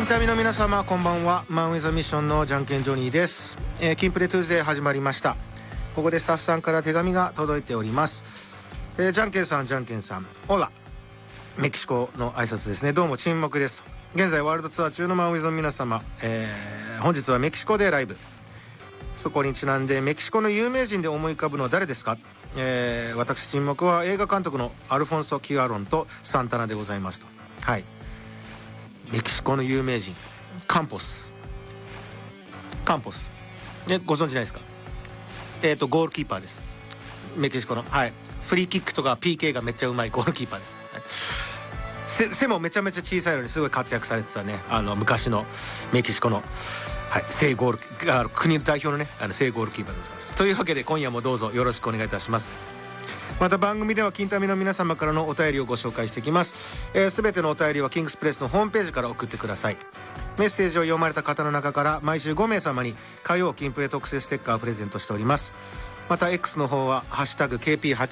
旅の皆様こんばんは。マン・ウィザ・ミッションのじゃんけんジョニーです。キンプレトゥーズデー始まりました。ここでスタッフさんから手紙が届いております。じゃんけんさんオラメキシコの挨拶ですね。どうも沈黙です。現在ワールドツアー中のマン・ウィザの皆様、本日はメキシコでライブ。そこにちなんでメキシコの有名人で思い浮かぶのは誰ですか？私沈黙は映画監督のアルフォンソ・キュアロンとサンタナでございますと。はい、メキシコの有名人カンポスね、ご存知ないですか？ゴールキーパーです。メキシコの、はい、フリーキックとか PK がめっちゃうまいゴールキーパーです、はい、背もめちゃめちゃ小さいのにすごい活躍されてたね、昔のメキシコの、はい、正ゴール国代表のね正ゴールキーパーでございます。というわけで今夜もどうぞよろしくお願いいたします。また番組では金民の皆様からのお便りをご紹介していきます。すべてのお便りはキングスプレスのホームページから送ってください。メッセージを読まれた方の中から毎週5名様に火曜金プレ特製ステッカーをプレゼントしております。また X の方はハッシュタグ KP8